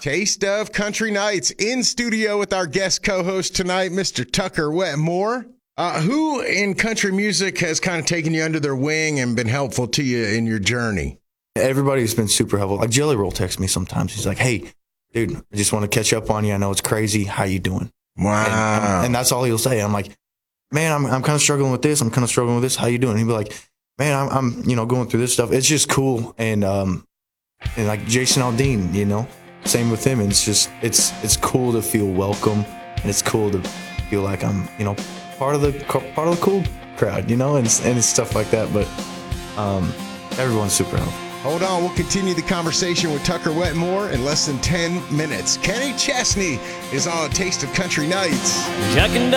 Taste of Country Nights in studio with our guest co-host tonight, Mr. Tucker Wetmore. Who in country music has kind of taken you under their wing and been helpful to you in your journey? Everybody's been super helpful. Like Jelly Roll texts me sometimes. He's like, "Hey, dude, I just want to catch up on you. I know it's crazy. How you doing?" Wow. And that's all he'll say. I'm like, "Man, I'm kind of struggling with this. I'm kind of struggling with this. How you doing?" And he'll be like, "Man, I'm going through this stuff. It's just cool." And like Jason Aldean, same with him. And it's cool to feel welcome, and it's cool to feel like I'm part of the cool crowd, and stuff like that. But everyone's super helpful. Hold on, we'll continue the conversation with Tucker Wetmore in less than 10 minutes. Kenny Chesney is on Taste of Country Nights.